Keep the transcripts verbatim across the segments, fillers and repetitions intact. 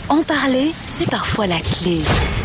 En parler, c'est parfois la clé.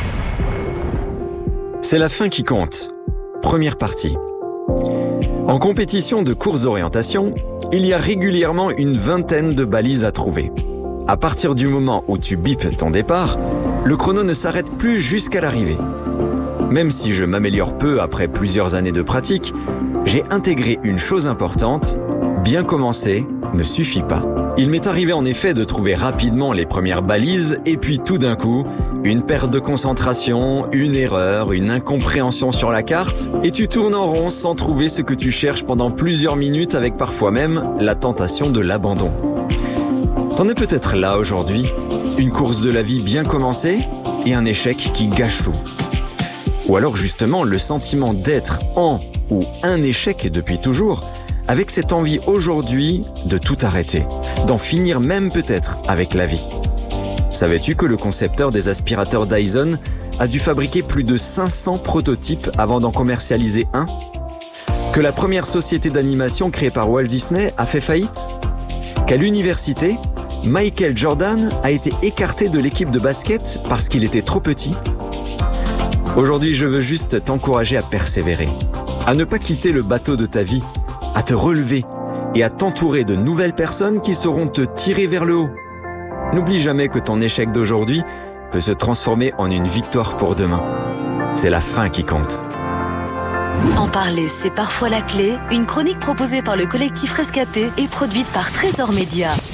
C'est la fin qui compte. Première partie. En compétition de course d'orientation, il y a régulièrement une vingtaine de balises à trouver. À partir du moment où tu bipes ton départ, le chrono ne s'arrête plus jusqu'à l'arrivée. Même si je m'améliore peu après plusieurs années de pratique, j'ai intégré une chose importante, bien commencer ne suffit pas. Il m'est arrivé en effet de trouver rapidement les premières balises et puis tout d'un coup, une perte de concentration, une erreur, une incompréhension sur la carte et tu tournes en rond sans trouver ce que tu cherches pendant plusieurs minutes avec parfois même la tentation de l'abandon. T'en es peut-être là aujourd'hui, une course de la vie bien commencée et un échec qui gâche tout. Ou alors justement le sentiment d'être en ou un échec depuis toujours, avec cette envie aujourd'hui de tout arrêter, d'en finir même peut-être avec la vie. Savais-tu que le concepteur des aspirateurs Dyson a dû fabriquer plus de cinq cents prototypes avant d'en commercialiser un? Que la première société d'animation créée par Walt Disney a fait faillite? Qu'à l'université, Michael Jordan a été écarté de l'équipe de basket parce qu'il était trop petit? Aujourd'hui, je veux juste t'encourager à persévérer, à ne pas quitter le bateau de ta vie, à te relever et à t'entourer de nouvelles personnes qui sauront te tirer vers le haut. N'oublie jamais que ton échec d'aujourd'hui peut se transformer en une victoire pour demain. C'est la fin qui compte. En parler, c'est parfois la clé. Une chronique proposée par le collectif Rescapé et produite par Trésor Média.